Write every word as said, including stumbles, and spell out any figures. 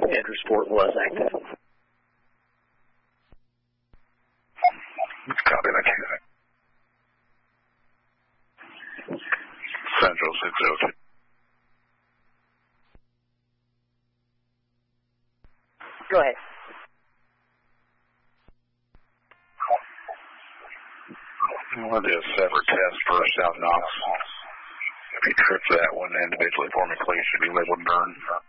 Andrew Sport was active. Copy that. Central six oh two. Go ahead. We'll do a separate test first out Knox. If you trip that one individually for me, please, should be labeled burn.